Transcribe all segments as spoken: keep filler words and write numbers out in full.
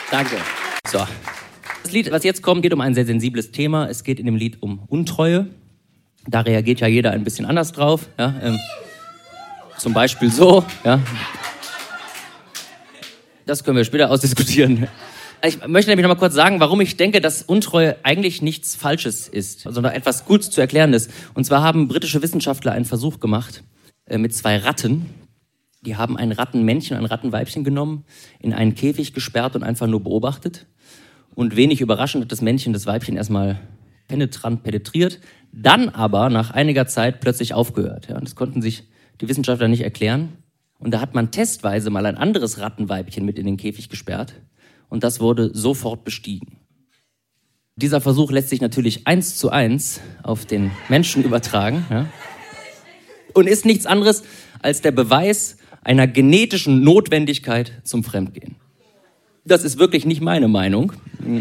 Danke. So. Das Lied, was jetzt kommt, geht um ein sehr sensibles Thema. Es geht in dem Lied um Untreue. Da reagiert ja jeder ein bisschen anders drauf. Ja, ähm, zum Beispiel so. Ja. Das können wir später ausdiskutieren. Ich möchte nämlich noch mal kurz sagen, warum ich denke, dass Untreue eigentlich nichts Falsches ist, sondern etwas gut zu erklärendes. Und zwar haben britische Wissenschaftler einen Versuch gemacht äh, mit zwei Ratten. Die haben ein Rattenmännchen und ein Rattenweibchen genommen, in einen Käfig gesperrt und einfach nur beobachtet. Und wenig überraschend hat das Männchen das Weibchen erstmal penetrant penetriert, dann aber nach einiger Zeit plötzlich aufgehört. Ja, und das konnten sich die Wissenschaftler nicht erklären. Und da hat man testweise mal ein anderes Rattenweibchen mit in den Käfig gesperrt. Und das wurde sofort bestiegen. Dieser Versuch lässt sich natürlich eins zu eins auf den Menschen übertragen. Ja? Und ist nichts anderes als der Beweis einer genetischen Notwendigkeit zum Fremdgehen. Das ist wirklich nicht meine Meinung.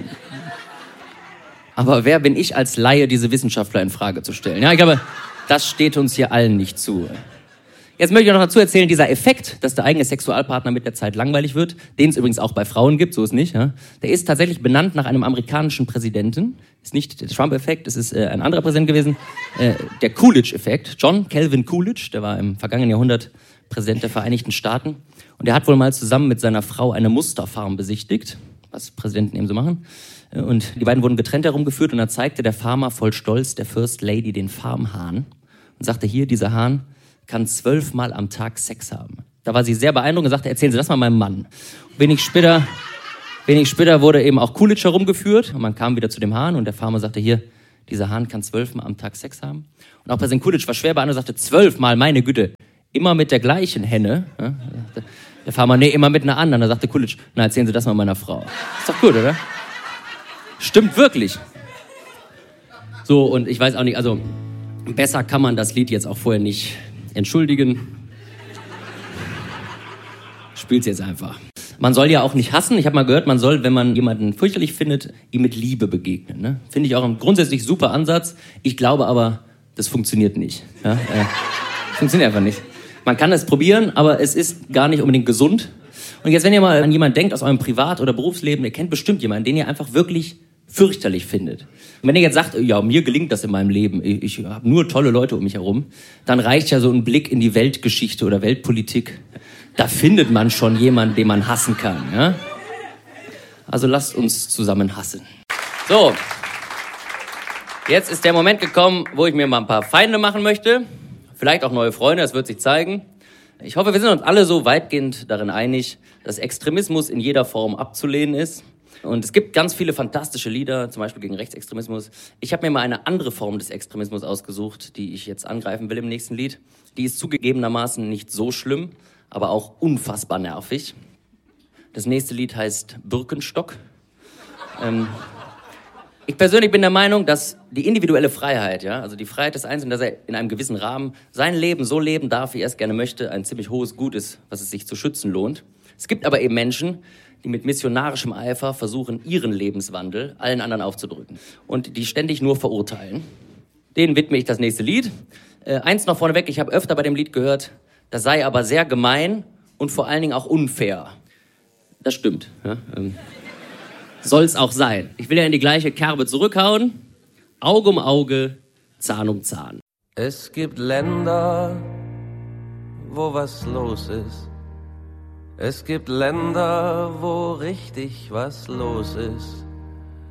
Aber wer bin ich als Laie, diese Wissenschaftler in Frage zu stellen? Ja, ich glaube, das steht uns hier allen nicht zu. Jetzt möchte ich noch dazu erzählen, dieser Effekt, dass der eigene Sexualpartner mit der Zeit langweilig wird, den es übrigens auch bei Frauen gibt, so ist nicht, ja, der ist tatsächlich benannt nach einem amerikanischen Präsidenten. Ist nicht der Trump-Effekt, es ist äh, ein anderer Präsident gewesen, äh, der Coolidge-Effekt. John Calvin Coolidge, der war im vergangenen Jahrhundert Präsident der Vereinigten Staaten. Und der hat wohl mal zusammen mit seiner Frau eine Musterfarm besichtigt, was Präsidenten eben so machen. Und die beiden wurden getrennt herumgeführt und da zeigte der Farmer voll Stolz der First Lady den Farmhahn und sagte, hier, dieser Hahn kann zwölfmal am Tag Sex haben. Da war sie sehr beeindruckt und sagte, erzählen Sie das mal meinem Mann. Wenig später, wenig später wurde eben auch Coolidge herumgeführt und man kam wieder zu dem Hahn und der Farmer sagte, hier, dieser Hahn kann zwölfmal am Tag Sex haben. Und auch Präsident Coolidge war schwer beeindruckt und sagte, zwölfmal, meine Güte, immer mit der gleichen Henne. Ja? Der Farmer, nee, immer mit einer anderen. Da sagte Coolidge, na, erzählen Sie das mal meiner Frau. Ist doch gut, oder? Stimmt wirklich. So, und ich weiß auch nicht, also besser kann man das Lied jetzt auch vorher nicht entschuldigen. Spiel's jetzt einfach. Man soll ja auch nicht hassen. Ich habe mal gehört, man soll, wenn man jemanden fürchterlich findet, ihm mit Liebe begegnen. Ne? Finde ich auch ein grundsätzlich super Ansatz. Ich glaube aber, das funktioniert nicht. Ja? Äh, funktioniert einfach nicht. Man kann es probieren, aber es ist gar nicht unbedingt gesund. Und jetzt, wenn ihr mal an jemanden denkt aus eurem Privat- oder Berufsleben, ihr kennt bestimmt jemanden, den ihr einfach wirklich fürchterlich findet. Und wenn ihr jetzt sagt, ja, mir gelingt das in meinem Leben, ich, ich habe nur tolle Leute um mich herum, dann reicht ja so ein Blick in die Weltgeschichte oder Weltpolitik. Da findet man schon jemanden, den man hassen kann. Ja? Also lasst uns zusammen hassen. So, jetzt ist der Moment gekommen, wo ich mir mal ein paar Feinde machen möchte. Vielleicht auch neue Freunde, das wird sich zeigen. Ich hoffe, wir sind uns alle so weitgehend darin einig, dass Extremismus in jeder Form abzulehnen ist. Und es gibt ganz viele fantastische Lieder, zum Beispiel gegen Rechtsextremismus. Ich habe mir mal eine andere Form des Extremismus ausgesucht, die ich jetzt angreifen will im nächsten Lied. Die ist zugegebenermaßen nicht so schlimm, aber auch unfassbar nervig. Das nächste Lied heißt Birkenstock. Ähm, ich persönlich bin der Meinung, dass die individuelle Freiheit, ja, also die Freiheit des Einzelnen, dass er in einem gewissen Rahmen sein Leben so leben darf, wie er es gerne möchte, ein ziemlich hohes Gut ist, was es sich zu schützen lohnt. Es gibt aber eben Menschen, die mit missionarischem Eifer versuchen, ihren Lebenswandel allen anderen aufzudrücken und die ständig nur verurteilen. Denen widme ich das nächste Lied. Äh, eins noch vorneweg, ich habe öfter bei dem Lied gehört, das sei aber sehr gemein und vor allen Dingen auch unfair. Das stimmt. Ja, ähm, soll's auch sein. Ich will ja in die gleiche Kerbe zurückhauen. Auge um Auge, Zahn um Zahn. Es gibt Länder, wo was los ist. Es gibt Länder, wo richtig was los ist.